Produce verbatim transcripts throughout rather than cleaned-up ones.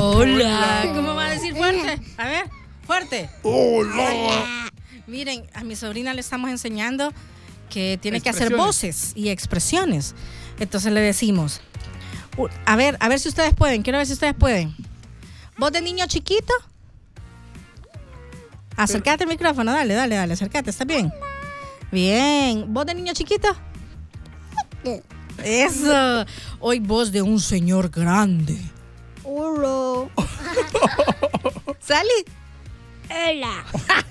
Hola. ¿Cómo va a decir fuerte? A ver, fuerte. Hola. Miren, a mi sobrina le estamos enseñando que tiene que hacer voces y expresiones. Entonces le decimos, a ver, a ver si ustedes pueden, quiero ver si ustedes pueden. ¿Voz de niño chiquito? Acércate al micrófono, dale, dale, dale, acércate, ¿está bien? Bien. ¿Voz de niño chiquito? Eso. Hoy voz de un señor grande. Hola. ¿Sali? Hola.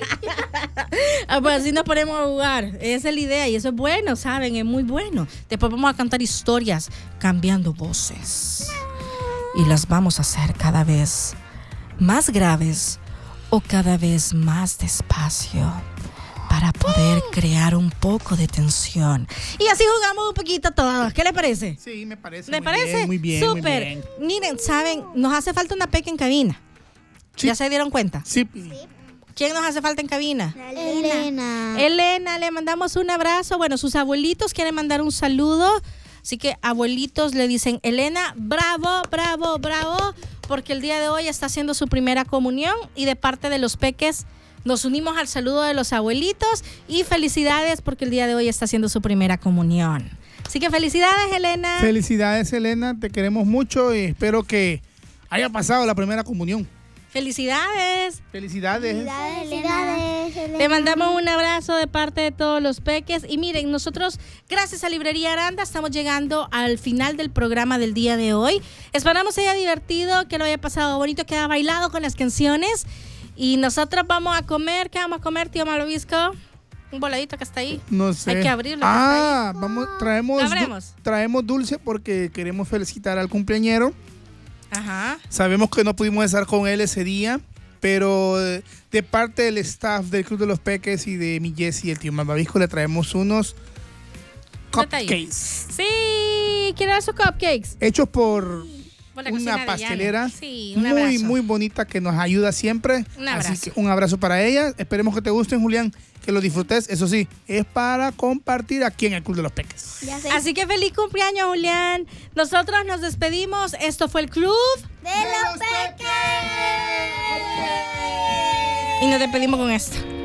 Ah, pues así nos ponemos a jugar. Esa es la idea y eso es bueno, ¿saben? Es muy bueno. Después vamos a cantar historias cambiando voces. Y las vamos a hacer cada vez más graves o cada vez más despacio para poder crear un poco de tensión. Y así jugamos un poquito todos. ¿Qué les parece? Sí, me parece. ¿Me muy parece? Bien, muy bien. Súper. Muy bien. Miren, ¿saben? Nos hace falta una peca en cabina. Sí. ¿Ya se dieron cuenta? Sí. ¿Quién nos hace falta en cabina? Elena. Elena, le mandamos un abrazo. Bueno, sus abuelitos quieren mandar un saludo. Así que abuelitos le dicen, Elena, bravo, bravo, bravo, porque el día de hoy está haciendo su primera comunión y de parte de los peques nos unimos al saludo de los abuelitos y felicidades porque el día de hoy está haciendo su primera comunión. Así que felicidades, Elena. Felicidades, Elena, te queremos mucho y espero que haya pasado la primera comunión. Felicidades. Felicidades. Felicidades, Elena. Le mandamos un abrazo de parte de todos los peques. Y miren, nosotros, gracias a Librería Aranda, estamos llegando al final del programa del día de hoy. Esperamos que haya divertido, que lo haya pasado bonito, que haya bailado con las canciones. Y nosotros vamos a comer. ¿Qué vamos a comer, tío Malovisco? Un voladito que está ahí. No sé. Hay que abrirlo. Ah, vamos, traemos, ¿Lo abrimos? du- traemos dulce porque queremos felicitar al cumpleañero. Ajá. Sabemos que no pudimos estar con él ese día, pero eh, de parte del staff del Club de los Peques y de mi Jessy y el tío Malvavisco le traemos unos cupcakes Sí, quiero dar sus cupcakes. hechos por Por la cocina una de pastelera Yana. Sí, un muy, abrazo. muy bonita que nos ayuda siempre. Un abrazo. Así que un abrazo para ella. Esperemos que te gusten, Julián, que lo disfrutes. Eso sí, es para compartir aquí en el Club de los Peques. Ya sé. Así que feliz cumpleaños, Julián. Nosotros nos despedimos. Esto fue el Club. De los peques. Y nos despedimos con esto.